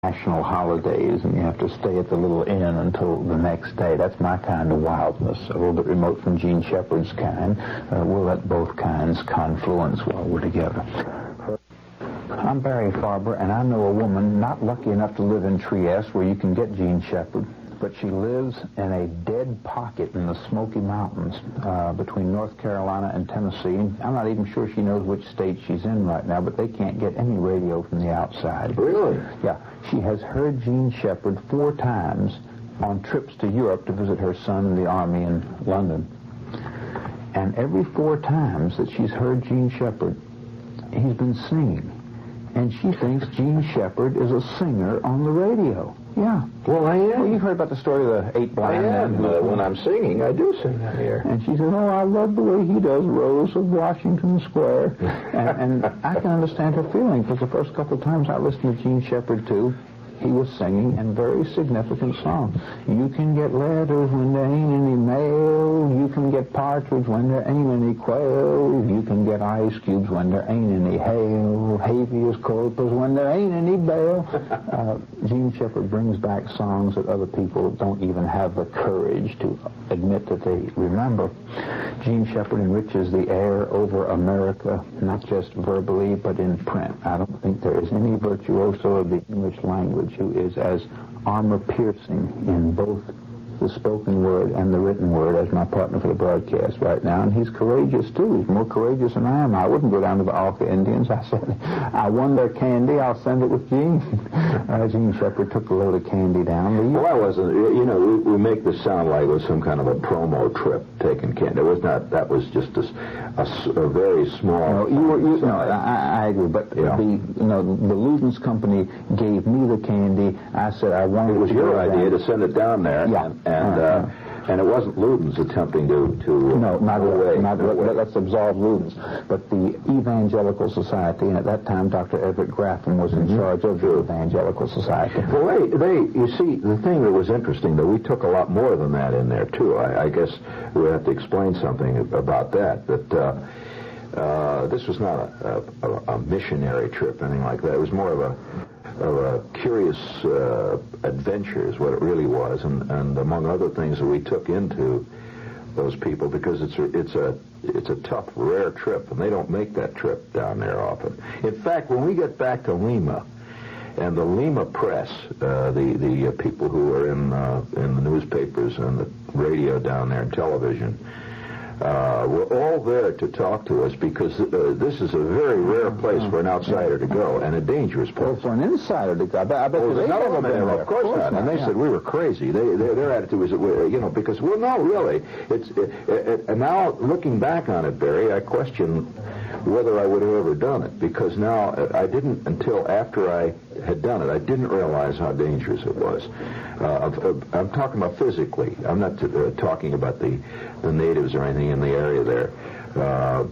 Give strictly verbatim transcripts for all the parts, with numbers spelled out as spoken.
national holidays, and you have to stay at the little inn until the next day. That's my kind of wildness, a little bit remote from Gene Shepard's kind. Uh, we'll let both kinds confluence while we're together. I'm Barry Farber, and I know a woman not lucky enough to live in Trieste, where you can get Gene Shepard, but she lives in a dead pocket in the Smoky Mountains uh, between North Carolina and Tennessee. I'm not even sure she knows which state she's in right now, but they can't get any radio from the outside. Really? Yeah. She has heard Gene Shepard four times on trips to Europe to visit her son in the Army in London. And every four times that she's heard Gene Shepard, he's been singing. And she thinks Gene Shepard is a singer on the radio. Yeah. Well, I am. Well, you've heard about the story of the eight blind men. I am. Uh, when I'm singing, I do sing on here. And she says, oh, I love the way he does Rose of Washington Square. and, and I can understand her feeling, because the first couple of times I listened to Gene Shepard, too, he was singing a very significant song. You can get letters when there ain't any mail. You can get partridge when there ain't any quail. You can get ice cubes when there ain't any hail. Habeas corpus when there ain't any bail. Uh, Gene Shepard brings back songs that other people don't even have the courage to admit that they remember. Gene Shepard enriches the air over America, not just verbally, but in print. I don't think there is any virtuoso of the English language who is as armor-piercing in both the spoken word and the written word as my partner for the broadcast right now. And he's courageous, too. He's more courageous than I am. I wouldn't go down to the Alka Indians. I said, I won their candy. I'll send it with Gene. Uh, Gene Shepard took a load of candy down. Well, I wasn't. You know, we, we make this sound like it was some kind of a promo trip taking candy. It was not. That was just a, a, a very small... No, you were, you, no I, I agree. But yeah. the, you know, the Ludens Company gave me the candy. I said I wanted it was to your idea down. to send it down there. Yeah. And, and, uh, uh, and it wasn't Ludens attempting to... to no, not away. Not, let, let's absolve Ludens. But the Evangelical Society, and at that time Doctor Everett Graffam was in mm-hmm. charge of the Evangelical Society. Well, they, they, you see, the thing that was interesting, though, we took a lot more than that in there, too. I, I guess we have to explain something about that, that... Uh, Uh, this was not a, a, a missionary trip, anything like that. It was more of a, of a curious uh, adventure is what it really was, and, and among other things that we took into those people, because it's a, it's a it's a tough, rare trip, and they don't make that trip down there often. In fact, when we get back to Lima, and the Lima press, uh, the the uh, people who are in uh, in the newspapers and the radio down there and television. Uh, we're all there to talk to us because uh, this is a very rare place for an outsider to go, and a dangerous place. Well, for an insider to go, I bet, I bet well, they've never been there. Of course, of course not. not. And they yeah. said we were crazy. They, they, their attitude was, that we, you know, because, well, no, really. It's it, it, and now, looking back on it, Barry, I question whether I would have ever done it, because now I didn't, until after I had done it, I didn't realize how dangerous it was. Uh, I'm talking about physically. I'm not uh, talking about the, the natives or anything in the area there. Uh,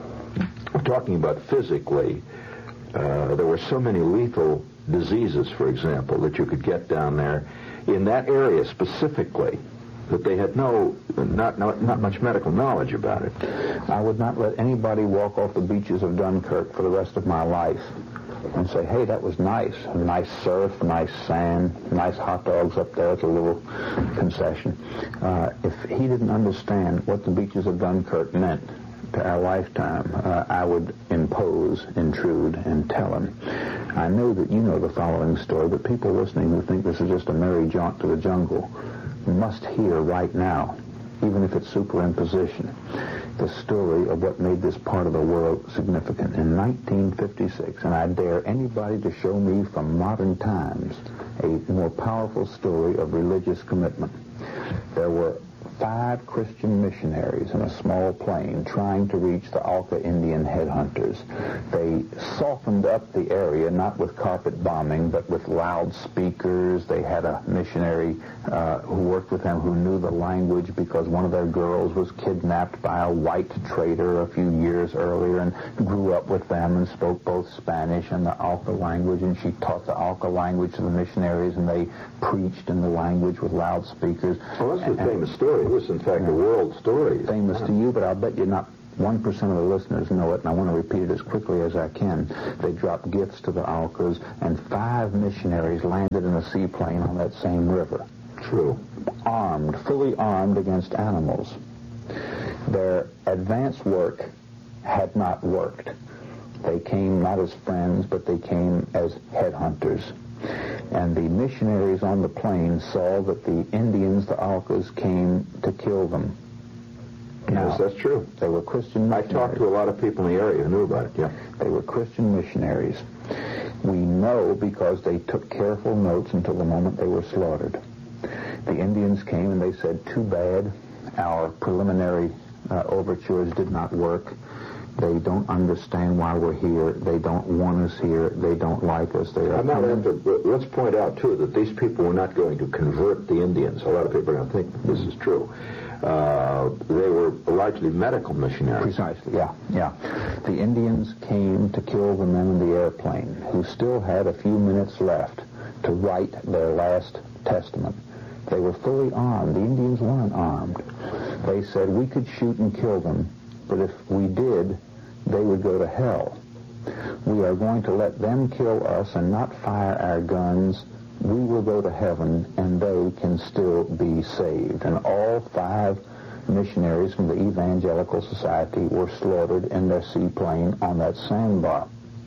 I'm talking about physically. Uh, there were so many lethal diseases, for example, that you could get down there in that area specifically, that they had no, not, not not much medical knowledge about it. I would not let anybody walk off the beaches of Dunkirk for the rest of my life and say, hey, that was nice. Nice surf, nice sand, nice hot dogs up there at the little concession. Uh, if he didn't understand what the beaches of Dunkirk meant to our lifetime, uh, I would impose, intrude, and tell him. I know that you know the following story, but people listening who think this is just a merry jaunt to the jungle must hear right now, even if it's superimposition, the story of what made this part of the world significant. In nineteen fifty-six, and I dare anybody to show me from modern times a more powerful story of religious commitment. There were five Christian missionaries in a small plane trying to reach the Alka Indian headhunters. They softened up the area, not with carpet bombing, but with loudspeakers. They had a missionary uh, who worked with them who knew the language because one of their girls was kidnapped by a white trader a few years earlier and grew up with them and spoke both Spanish and the Alka language, and she taught the Alka language to the missionaries, and they preached in the language with loudspeakers. Well, that's and, a famous story. It was, in fact, a world story. Famous to you, but I'll bet you're not one percent of the listeners know it, and I want to repeat it as quickly as I can. They dropped gifts to the Aucas, and five missionaries landed in a seaplane on that same river. True. Armed, fully armed against animals. Their advance work had not worked. They came not as friends, but they came as headhunters. And the missionaries on the plane saw that the Indians, the Aucas, came to kill them. Now, yes, that's true. They were Christian missionaries. I talked to a lot of people in the area who knew about it, yeah. They were Christian missionaries. We know because they took careful notes until the moment they were slaughtered. The Indians came and they said, too bad, our preliminary uh, overtures did not work. They don't understand why we're here. They don't want us here. They don't like us. They are. I'm not into, let's point out, too, that these people were not going to convert the Indians. A lot of people are going to think that this is true. Uh, they were largely medical missionaries. Precisely, yeah, yeah. The Indians came to kill the men in the airplane who still had a few minutes left to write their last testament. They were fully armed. The Indians weren't armed. They said we could shoot and kill them, but if we did, they would go to hell. We are going to let them kill us and not fire our guns. We will go to heaven, and they can still be saved. And all five missionaries from the Evangelical Society were slaughtered in their seaplane on that sandbar.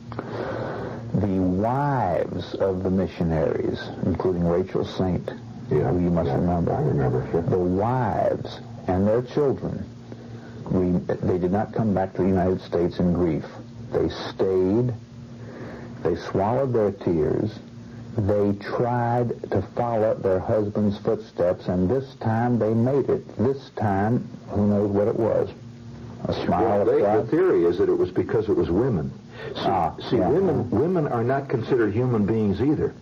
The wives of the missionaries, including Rachel Saint, yeah, who you must yeah, remember. I remember, sure. The wives and their children, we, they did not come back to the United States in grief. They stayed. They swallowed their tears. They tried to follow their husband's footsteps, and this time they made it. This time, who knows what it was? A smile well, of they, pride? The theory is that it was because it was women. See, ah, see yeah. women women are not considered human beings either.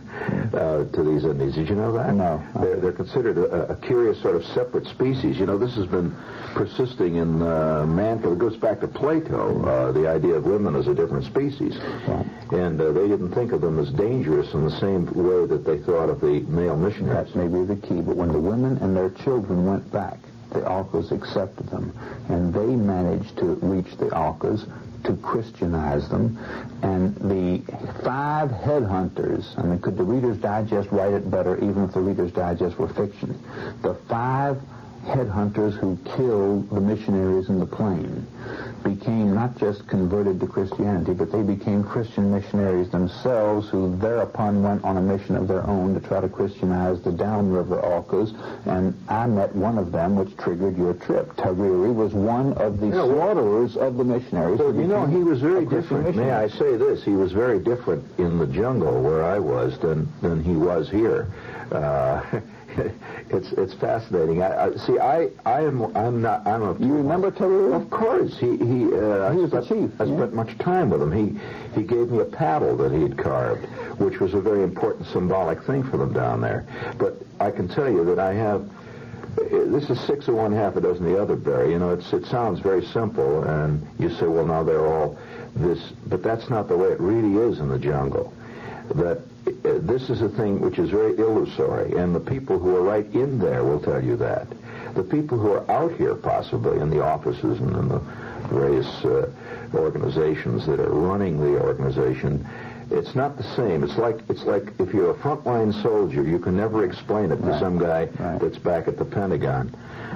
uh, to these Indians. Did you know that? No. They're, they're considered a, a curious sort of separate species. You know, this has been persisting in uh, mankind. It goes back to Plato, uh, the idea of women as a different species. Right. And uh, they didn't think of them as dangerous in the same way that they thought of the male missionaries. That may be the key. But when the women and their children went back, the Aucas accepted them, and they managed to reach the Aucas, to Christianize them, and the five headhunters, I mean, could the Reader's Digest write it better even if the Reader's Digest were fiction? The five headhunters who killed the missionaries in the plane became not just converted to Christianity, but they became Christian missionaries themselves, who thereupon went on a mission of their own to try to Christianize the downriver Aucas. And I met one of them, which triggered your trip. Tariri was one of the yeah, well, slaughterers of the missionaries. Well, you know, he was very different. May I say this? He was very different in the jungle where I was than, than he was here. Uh, It's it's fascinating. I, I see. I I am I'm not. I don't know. If you remember Tariri? Of course. He he. Uh, he was spent, the chief. I yeah. spent much time with him. He he gave me a paddle that he had carved, which was a very important symbolic thing for them down there. But I can tell you that I have. This is six of one, half a dozen the other, Barry. You know, it's it sounds very simple, and you say, well, now they're all this, but that's not the way it really is in the jungle. That uh, this is a thing which is very illusory, and the people who are right in there will tell you that. The people who are out here, possibly, in the offices and in the various uh, organizations that are running the organization, it's not the same. It's like it's like if you're a frontline soldier, you can never explain it to right. some guy right. that's back at the Pentagon.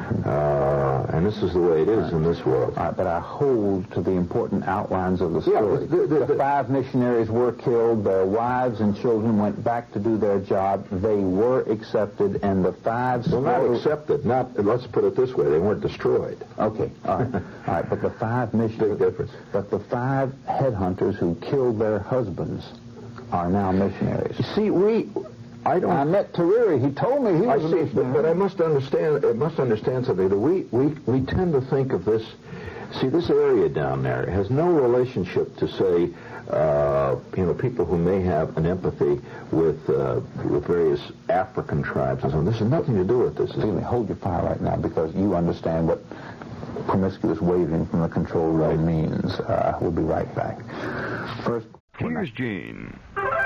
Uh, and this is the way it is right. in this world. All right, but I hold to the important outlines of the story. Yeah, the, the, the, the five missionaries were killed. Their wives and children went back to do their job. They were accepted, and the five... Well, not accepted. Not. Let's put it this way. They weren't destroyed. Okay. All right. All right. But the five missionaries... Big difference. But the five headhunters who killed their husbands are now missionaries. You see, we... I don't. I met Tariri. He told me he was I a see, missionary. but, but I must understand. I must understand something. That we, we we tend to think of this. See, this area down there has no relationship to, say, uh, you know, people who may have an empathy with uh, with various African tribes and so on. This has nothing to do with this. Excuse me. Hold your fire right now, because you understand what promiscuous waving from the control room means. Uh, we'll be right back. First, here's Gene.